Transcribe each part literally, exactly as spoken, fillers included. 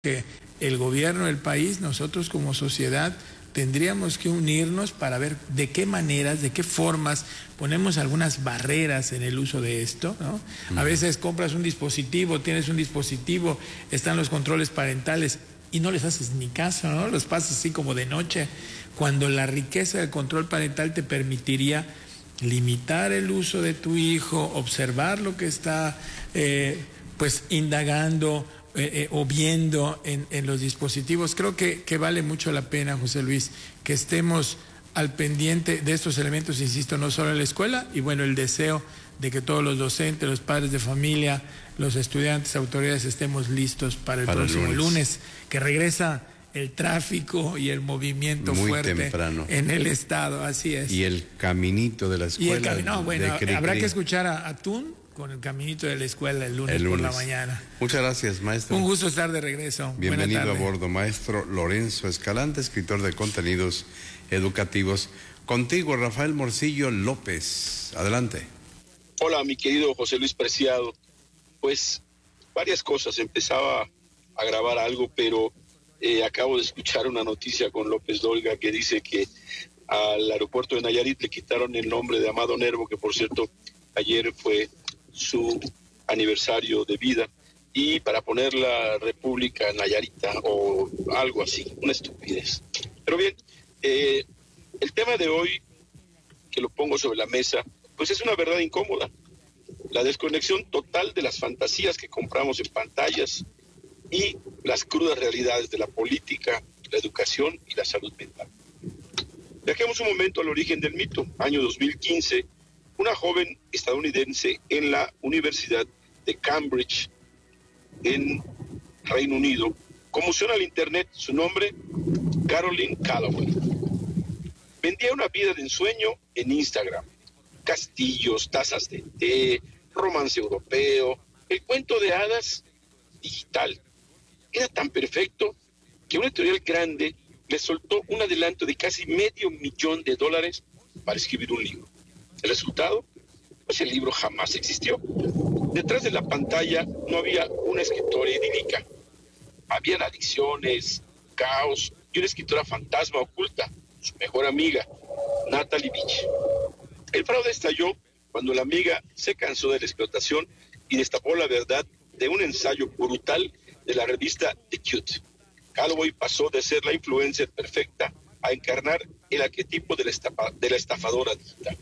que el gobierno del país, nosotros como sociedad, tendríamos que unirnos para ver de qué maneras, de qué formas ponemos algunas barreras en el uso de esto, ¿no? Uh-huh. A veces compras un dispositivo, tienes un dispositivo, están los controles parentales y no les haces ni caso, ¿no? Los pasas así como de noche, cuando la riqueza del control parental te permitiría limitar el uso de tu hijo, observar lo que está eh, pues indagando Eh, eh, o viendo en, en los dispositivos. Creo que, que vale mucho la pena, José Luis, que estemos al pendiente de estos elementos, insisto, no solo en la escuela, y bueno, el deseo de que todos los docentes, los padres de familia, los estudiantes, autoridades, estemos listos para el para próximo el lunes. lunes, que regresa el tráfico y el movimiento muy fuerte temprano en el estado, así es. Y el caminito de la escuela. Y el camino, no, bueno, Cri-Cri. habrá que escuchar a, a Tun con el caminito de la escuela el lunes, el lunes por la mañana. Muchas gracias, maestro. Un gusto estar de regreso. Bienvenido a bordo, maestro Lorenzo Escalante, escritor de contenidos educativos. Contigo, Rafael Morcillo López. Adelante. Hola, mi querido José Luis Preciado. Pues varias cosas. Empezaba a grabar algo, pero eh, acabo de escuchar una noticia con López Dóriga que dice que al aeropuerto de Nayarit le quitaron el nombre de Amado Nervo, que por cierto ayer fue su aniversario de vida, y para poner la República Nayarita o algo así, una estupidez. Pero bien, eh, el tema de hoy, que lo pongo sobre la mesa, pues es una verdad incómoda. La desconexión total de las fantasías que compramos en pantallas y las crudas realidades de la política, la educación y la salud mental. Viajemos un momento al origen del mito. Año dos mil quince, una joven estadounidense en la Universidad de Cambridge, en Reino Unido, conmociona al internet. Su nombre, Caroline Calloway. Vendía una vida de ensueño en Instagram. Castillos, tazas de té, romance europeo, el cuento de hadas digital. Era tan perfecto que una editorial grande le soltó un adelanto de casi medio millón de dólares para escribir un libro. ¿El resultado? Pues el libro jamás existió. Detrás de la pantalla no había una escritora idílica. Habían adicciones, caos y una escritora fantasma oculta, su mejor amiga, Natalie Beach. El fraude estalló cuando la amiga se cansó de la explotación y destapó la verdad de un ensayo brutal de la revista The Cute. Calloway pasó de ser la influencer perfecta a encarnar el arquetipo de la, estafa, de la estafadora digital.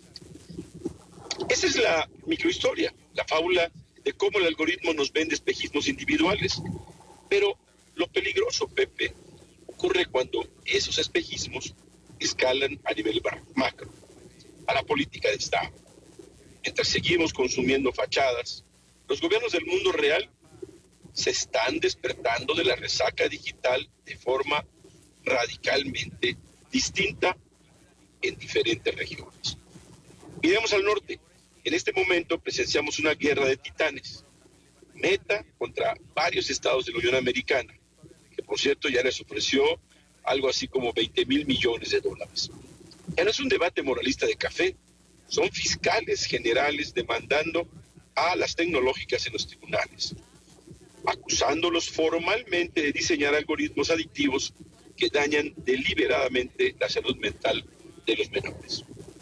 Esa es la microhistoria, la fábula de cómo el algoritmo nos vende espejismos individuales. Pero lo peligroso, Pepe, ocurre cuando esos espejismos escalan a nivel macro, a la política de Estado. Mientras seguimos consumiendo fachadas, los gobiernos del mundo real se están despertando de la resaca digital de forma radicalmente distinta en diferentes regiones. Miremos al norte. En este momento presenciamos una guerra de titanes, Meta contra varios estados de la Unión Americana, que por cierto ya les ofreció algo así como veinte mil millones de dólares. Ya no es un debate moralista de café, son fiscales generales demandando a las tecnológicas en los tribunales, acusándolos formalmente de diseñar algoritmos adictivos que dañan deliberadamente la salud mental de los menores.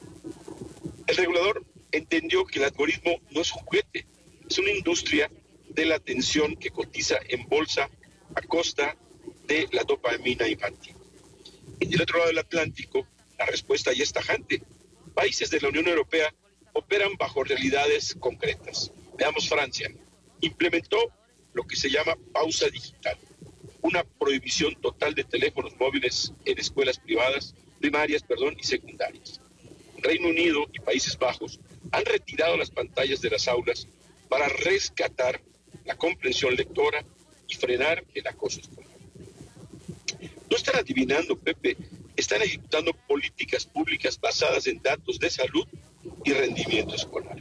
El regulador entendió que el algoritmo no es un juguete, es una industria de la atención que cotiza en bolsa a costa de la dopamina infantil. En el otro lado del Atlántico, la respuesta ya es tajante. Países de la Unión Europea operan bajo realidades concretas. Veamos Francia. Implementó lo que se llama pausa digital, una prohibición total de teléfonos móviles en escuelas privadas, primarias, perdón, y secundarias. Reino Unido y Países Bajos han retirado las pantallas de las aulas para rescatar la comprensión lectora y frenar el acoso escolar. No están adivinando, Pepe, están ejecutando políticas públicas basadas en datos de salud y rendimiento escolar.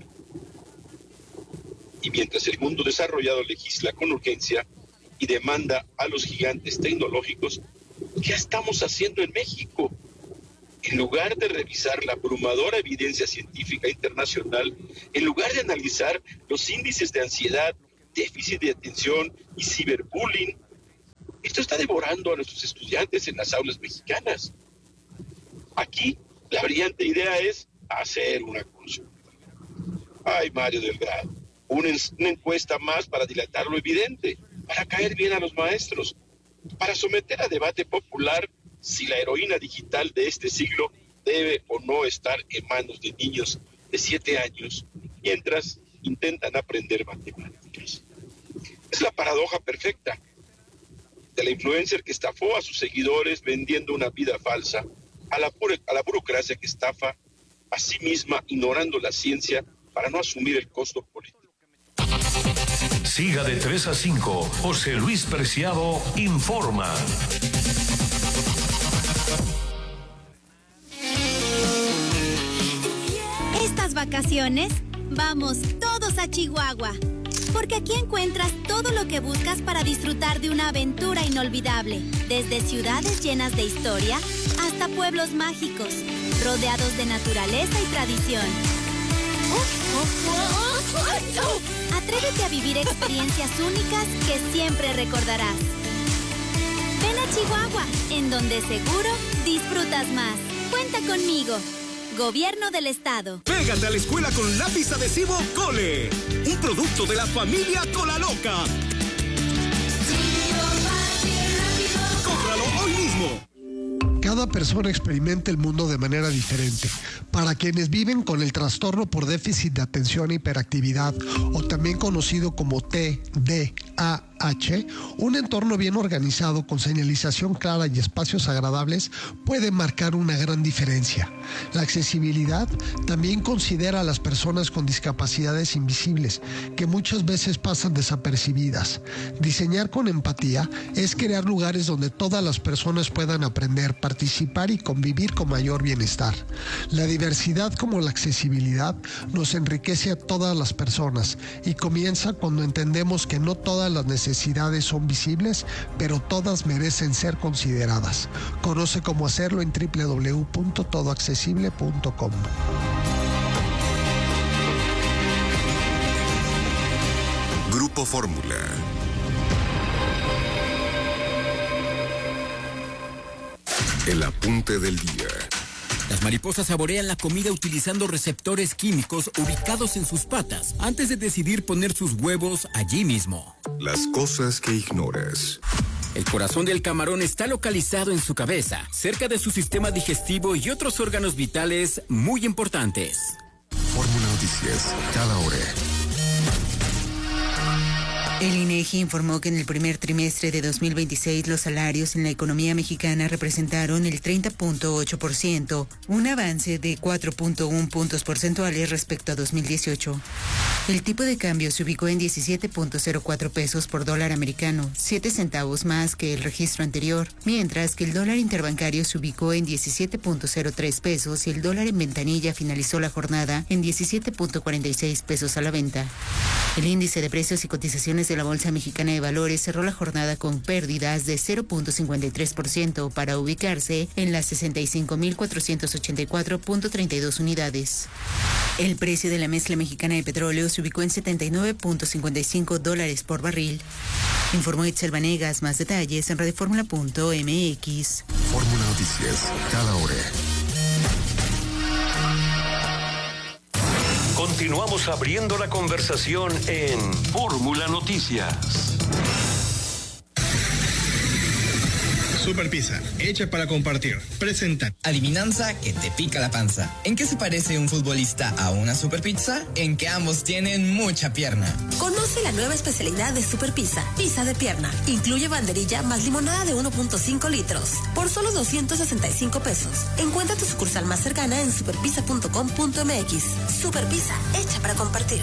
Y mientras el mundo desarrollado legisla con urgencia y demanda a los gigantes tecnológicos, ¿qué estamos haciendo en México? En lugar de revisar la abrumadora evidencia científica internacional, en lugar de analizar los índices de ansiedad, déficit de atención y ciberbullying, Esto está devorando a nuestros estudiantes en las aulas mexicanas. Aquí, la brillante idea es hacer una consulta. Ay, Mario Delgado, una, una encuesta más para dilatar lo evidente, para caer bien a los maestros, para someter a debate popular si la heroína digital de este siglo debe o no estar en manos de niños de siete años, mientras intentan aprender matemáticas. Es la paradoja perfecta de la influencer que estafó a sus seguidores vendiendo una vida falsa, a la, pura, a la burocracia que estafa a sí misma, ignorando la ciencia para no asumir el costo político. Siga de tres a cinco, José Luis Preciado informa. Estas vacaciones, vamos todos a Chihuahua, porque aquí encuentras todo lo que buscas para disfrutar de una aventura inolvidable, desde ciudades llenas de historia hasta pueblos mágicos, rodeados de naturaleza y tradición. Atrévete a vivir experiencias únicas que siempre recordarás. Ven a Chihuahua, en donde seguro disfrutas más. Cuenta conmigo. Gobierno del Estado. Pégate a la escuela con lápiz adhesivo Cole, un producto de la familia Colaloca. ¡Cómpralo hoy mismo! Cada persona experimenta el mundo de manera diferente. Para quienes viven con el trastorno por déficit de atención e hiperactividad, o también conocido como T D A H, un entorno bien organizado con señalización clara y espacios agradables puede marcar una gran diferencia. La accesibilidad también considera a las personas con discapacidades invisibles, que muchas veces pasan desapercibidas. Diseñar con empatía es crear lugares donde todas las personas puedan aprender, participar y convivir con mayor bienestar. La diversidad como la accesibilidad nos enriquece a todas las personas y comienza cuando entendemos que no todas las necesidades son visibles, pero todas merecen ser consideradas. Conoce cómo hacerlo en doble u doble u doble u punto todo accesible punto com. Grupo Fórmula. El apunte del día. Las mariposas saborean la comida utilizando receptores químicos ubicados en sus patas antes de decidir poner sus huevos allí mismo. Las cosas que ignoras. El corazón del camarón está localizado en su cabeza, cerca de su sistema digestivo y otros órganos vitales muy importantes. Fórmula Noticias, cada hora. El INEGI informó que en el primer trimestre de dos mil veintiséis los salarios en la economía mexicana representaron el treinta punto ocho por ciento, un avance de cuatro punto uno puntos porcentuales respecto a dos mil dieciocho. El tipo de cambio se ubicó en diecisiete punto cero cuatro pesos por dólar americano, siete centavos más que el registro anterior, mientras que el dólar interbancario se ubicó en diecisiete punto cero tres pesos y el dólar en ventanilla finalizó la jornada en diecisiete punto cuarenta y seis pesos a la venta. El índice de precios y cotizaciones de la Bolsa Mexicana de Valores cerró la jornada con pérdidas de cero punto cincuenta y tres por ciento para ubicarse en las sesenta y cinco mil cuatrocientos ochenta y cuatro punto treinta y dos unidades. El precio de la mezcla mexicana de petróleo se ubicó en setenta y nueve punto cincuenta y cinco dólares por barril. Informó Itzel Vanegas. Más detalles en radioformula punto m x. Fórmula Noticias, cada hora. Continuamos abriendo la conversación en Fórmula Noticias. Super Pizza, hecha para compartir. Presenta. Adivinanza que te pica la panza. ¿En qué se parece un futbolista a una Super Pizza? En que ambos tienen mucha pierna. Conoce la nueva especialidad de Super Pizza, pizza de pierna. Incluye banderilla más limonada de uno punto cinco litros. Por solo doscientos sesenta y cinco pesos. Encuentra tu sucursal más cercana en superpizza punto com punto m x. Super Pizza, hecha para compartir.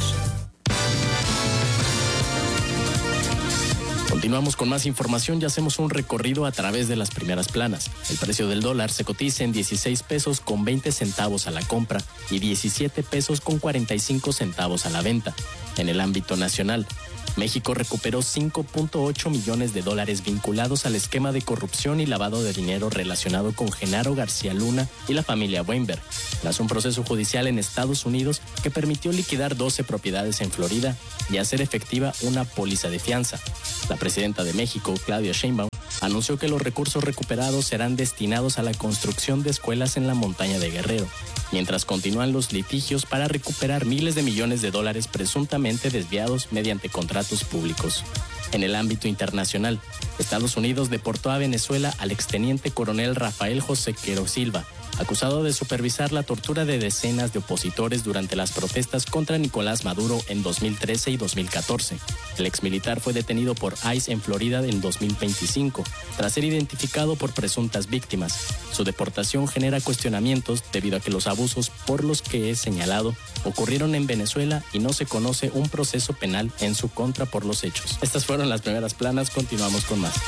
Continuamos con más información y hacemos un recorrido a través de las primeras planas. El precio del dólar se cotiza en dieciséis pesos con veinte centavos a la compra y diecisiete pesos con cuarenta y cinco centavos a la venta. En el ámbito nacional, México recuperó cinco punto ocho millones de dólares vinculados al esquema de corrupción y lavado de dinero relacionado con Genaro García Luna y la familia Weinberg, tras un proceso judicial en Estados Unidos que permitió liquidar doce propiedades en Florida y hacer efectiva una póliza de fianza. La presidenta de México, Claudia Sheinbaum, anunció que los recursos recuperados serán destinados a la construcción de escuelas en la montaña de Guerrero, mientras continúan los litigios para recuperar miles de millones de dólares presuntamente desviados mediante contratos públicos. En el ámbito internacional, Estados Unidos deportó a Venezuela al exteniente coronel Rafael José Quero Silva, acusado de supervisar la tortura de decenas de opositores durante las protestas contra Nicolás Maduro en dos mil trece y dos mil catorce. El exmilitar fue detenido por ICE en Florida en dos mil veinticinco, tras ser identificado por presuntas víctimas. Su deportación genera cuestionamientos debido a que los abusos por los que es señalado ocurrieron en Venezuela y no se conoce un proceso penal en su contra por los hechos. Estas fueron las primeras planas, continuamos con más.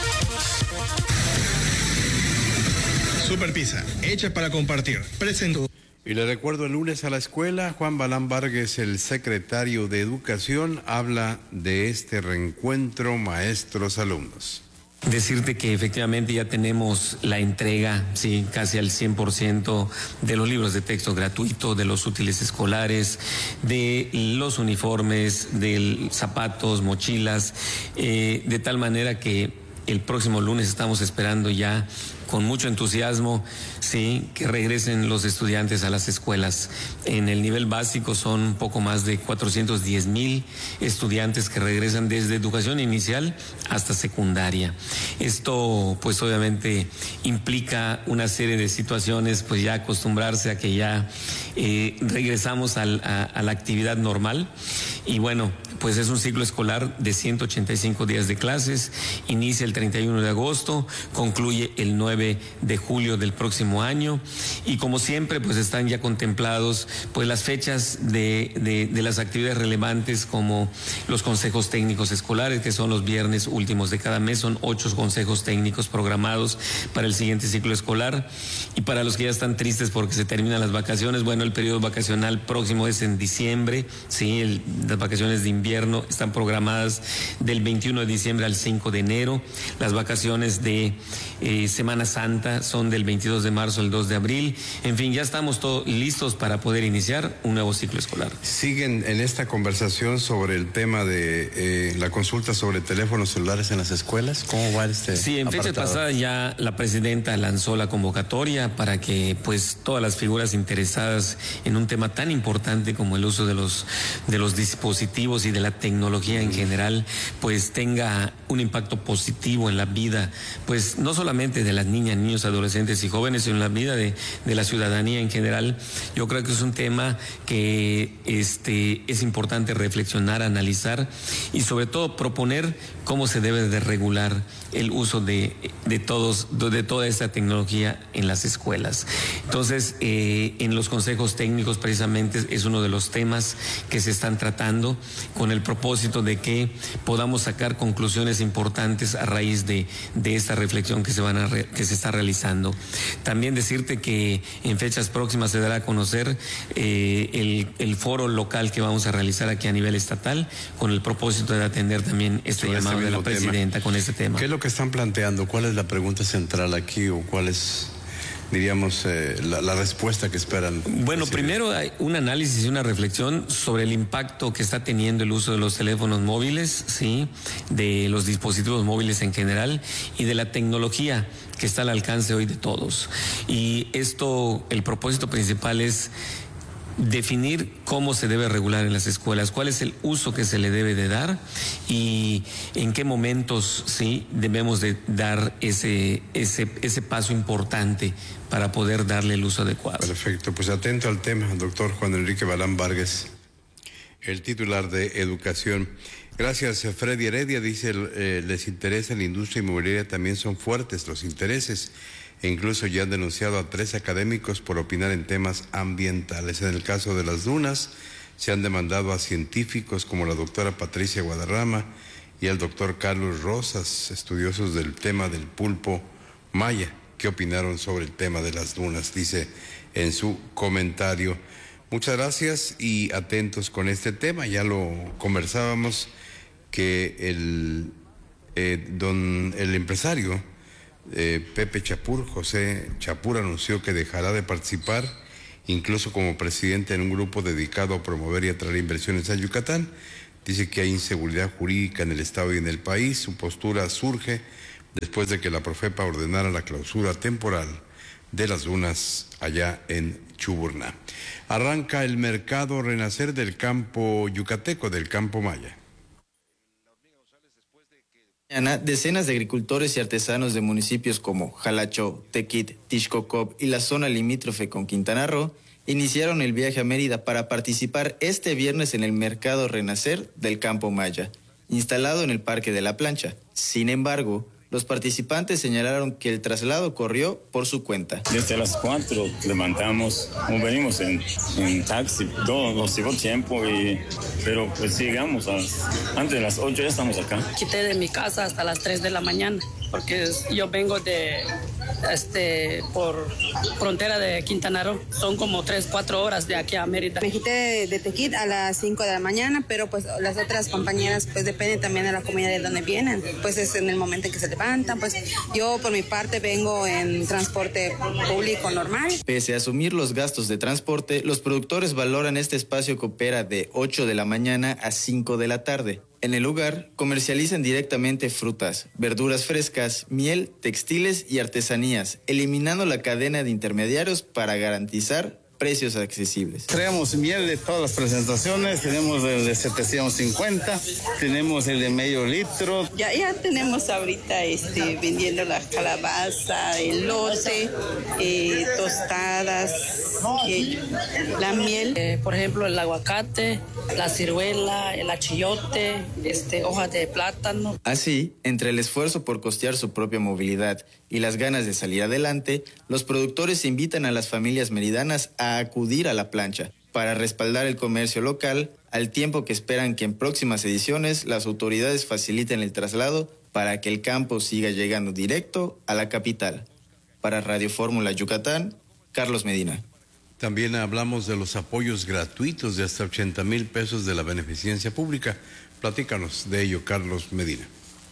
Super Pizza, hecha para compartir. Presento. Y le recuerdo, el lunes a la escuela, Juan Balán Vargas, el secretario de Educación, habla de este reencuentro maestros-alumnos. Decirte que efectivamente ya tenemos la entrega, sí, casi al cien por ciento de los libros de texto gratuito, de los útiles escolares, de los uniformes, de zapatos, mochilas, eh, de tal manera que el próximo lunes estamos esperando ya con mucho entusiasmo, sí, que regresen los estudiantes a las escuelas. En el nivel básico son un poco más de cuatrocientos diez mil estudiantes que regresan desde educación inicial hasta secundaria. Esto, pues obviamente implica una serie de situaciones, pues ya acostumbrarse a que ya eh, regresamos al, a, a la actividad normal. Y bueno, pues es un ciclo escolar de ciento ochenta y cinco días de clases, inicia el treinta y uno de agosto, concluye el nueve de julio del próximo año, y como siempre pues están ya contemplados pues las fechas de, de, de las actividades relevantes, como los consejos técnicos escolares, que son los viernes últimos de cada mes. Son ocho consejos técnicos programados para el siguiente ciclo escolar. Y para los que ya están tristes porque se terminan las vacaciones, bueno, el periodo vacacional próximo es en diciembre, sí, el, las vacaciones de invierno están programadas del veintiuno de diciembre al cinco de enero, las vacaciones de eh, Semana Santa son del veintidós de marzo al dos de abril. En fin, ya estamos todos listos para poder iniciar un nuevo ciclo escolar. Siguen en esta conversación sobre el tema de eh, la consulta sobre teléfonos celulares en las escuelas. ¿Cómo va este Sí, en fecha pasada ya la presidenta lanzó la convocatoria para que pues todas las figuras interesadas en un tema tan importante como el uso de los de los dispositivos y de la tecnología en general, pues tenga un impacto positivo en la vida, pues no solamente de las niñas, niños, adolescentes y jóvenes, sino en la vida de, de la ciudadanía en general. Yo creo que es un tema que este, es importante reflexionar, analizar y sobre todo proponer cómo se debe de regular el uso de, de, todos, de toda esta tecnología en las escuelas. Entonces, eh, en los consejos técnicos precisamente es uno de los temas que se están tratando, con el propósito de que podamos sacar conclusiones importantes a raíz de, de esta reflexión que se, van a re, que se está realizando. También decirte que en fechas próximas se dará a conocer eh, el, el foro local que vamos a realizar aquí a nivel estatal, con el propósito de atender también este Sobre llamado este de la presidenta tema. con este tema. ¿Qué es lo que están planteando? ¿Cuál es la pregunta central aquí o cuál es, diríamos, eh, la, la respuesta que esperan? Bueno, recibir? primero hay un análisis y una reflexión sobre el impacto que está teniendo el uso de los teléfonos móviles, sí, de los dispositivos móviles en general y de la tecnología que está al alcance hoy de todos. Y esto, el propósito principal es definir cómo se debe regular en las escuelas, cuál es el uso que se le debe de dar y en qué momentos sí debemos de dar ese, ese, ese paso importante para poder darle el uso adecuado. Perfecto, pues atento al tema, doctor Juan Enrique Balán Vargas, el titular de Educación. Gracias, Freddy Heredia. Dice, eh, les interesa la industria inmobiliaria, también son fuertes los intereses. E incluso ya han denunciado a tres académicos por opinar en temas ambientales. En el caso de las dunas, se han demandado a científicos como la doctora Patricia Guadarrama y el doctor Carlos Rosas, estudiosos del tema del pulpo maya, que opinaron sobre el tema de las dunas, dice en su comentario. Muchas gracias y atentos con este tema. Ya lo conversábamos, que el, eh, don, el empresario Eh, Pepe Chapur, José Chapur, anunció que dejará de participar, incluso como presidente, en un grupo dedicado a promover y atraer inversiones a Yucatán. Dice que hay inseguridad jurídica en el Estado y en el país. Su postura surge después de que la Profepa ordenara la clausura temporal de las dunas allá en Chuburná. Arranca el mercado Renacer del campo yucateco, del campo maya. Decenas de agricultores y artesanos de municipios como Jalacho, Tequit, Tixcocop y la zona limítrofe con Quintana Roo iniciaron el viaje a Mérida para participar este viernes en el mercado Renacer del campo maya, instalado en el Parque de la Plancha. Sin embargo, los participantes señalaron que el traslado corrió por su cuenta. Desde las cuatro levantamos, como venimos en, en taxi, todo nos llevó tiempo, y, pero pues llegamos, a, antes de las ocho ya estamos acá. Quité de mi casa hasta las tres de la mañana, porque yo vengo de, este, por frontera de Quintana Roo, son como tres, cuatro horas de aquí a Mérida. Me quité de, de Tequit a las cinco de la mañana, pero pues las otras compañeras pues dependen también de la comunidad de donde vienen, pues es en el momento en que se levantan. Pues yo por mi parte vengo en transporte público normal. Pese a asumir los gastos de transporte, los productores valoran este espacio que opera de ocho de la mañana a cinco de la tarde. En el lugar comercializan directamente frutas, verduras frescas, miel, textiles y artesanías, eliminando la cadena de intermediarios para garantizar precios accesibles. Traemos miel de todas las presentaciones, tenemos el de setecientos cincuenta, tenemos el de medio litro. Ya, ya tenemos ahorita este, vendiendo la calabaza, el elote, eh, tostadas, eh, la miel. Eh, por ejemplo, el aguacate, la ciruela, el achiote, este, hojas de plátano. Así, entre el esfuerzo por costear su propia movilidad y las ganas de salir adelante, los productores invitan a las familias meridanas a acudir a la plancha para respaldar el comercio local, al tiempo que esperan que en próximas ediciones las autoridades faciliten el traslado para que el campo siga llegando directo a la capital. Para Radio Fórmula Yucatán, Carlos Medina. También hablamos de los apoyos gratuitos de hasta ochenta mil pesos de la beneficencia pública. Platícanos de ello, Carlos Medina.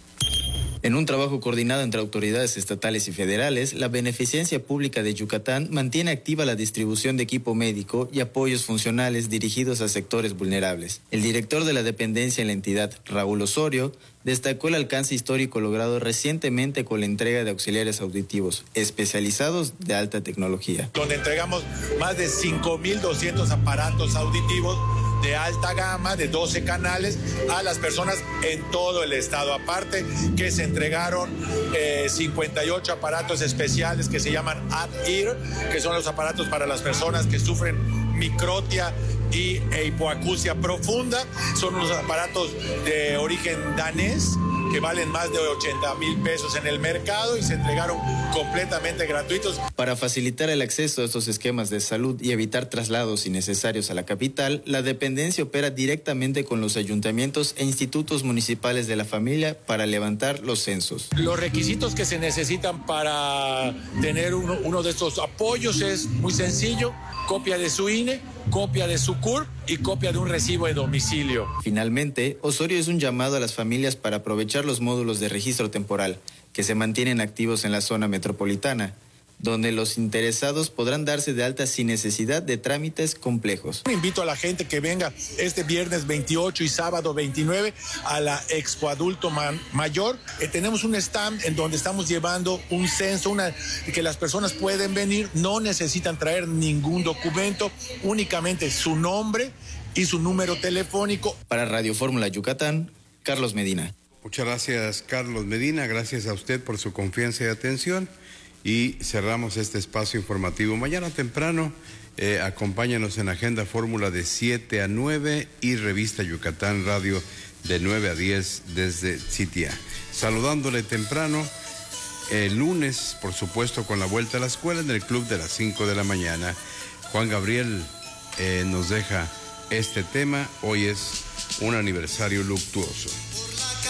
En un trabajo coordinado entre autoridades estatales y federales, la Beneficencia Pública de Yucatán mantiene activa la distribución de equipo médico y apoyos funcionales dirigidos a sectores vulnerables. El director de la dependencia en la entidad, Raúl Osorio, destacó el alcance histórico logrado recientemente con la entrega de auxiliares auditivos especializados de alta tecnología. Donde entregamos más de cinco mil doscientos aparatos auditivos de alta gama, de doce canales, a las personas en todo el estado. Aparte que se entregaron eh, cincuenta y ocho aparatos especiales que se llaman Ad-Ear, que son los aparatos para las personas que sufren microtia y e hipoacusia profunda. Son unos aparatos de origen danés que valen más de ochenta mil pesos en el mercado y se entregaron completamente gratuitos. Para facilitar el acceso a estos esquemas de salud y evitar traslados innecesarios a la capital, la dependencia opera directamente con los ayuntamientos e institutos municipales de la familia para levantar los censos. Los requisitos que se necesitan para tener uno, uno de estos apoyos es muy sencillo: copia de su I N E, copia de su C U R P y copia de un recibo de domicilio. Finalmente, Osorio es un llamado a las familias para aprovechar los módulos de registro temporal que se mantienen activos en la zona metropolitana, donde los interesados podrán darse de alta sin necesidad de trámites complejos. Invito a la gente que venga este viernes veintiocho y sábado veintinueve a la Expo Adulto Man Mayor. Eh, tenemos un stand en donde estamos llevando un censo, una, que las personas pueden venir, no necesitan traer ningún documento, únicamente su nombre y su número telefónico. Para Radio Fórmula Yucatán, Carlos Medina. Muchas gracias, Carlos Medina. Gracias a usted por su confianza y atención. Y cerramos este espacio informativo. Mañana temprano, eh, acompáñanos en Agenda Fórmula de siete a nueve y Revista Yucatán Radio de nueve a diez desde Citia. Saludándole temprano, el lunes, por supuesto, con la vuelta a la escuela en el club de las cinco de la mañana. Juan Gabriel eh, nos deja este tema. Hoy es un aniversario luctuoso.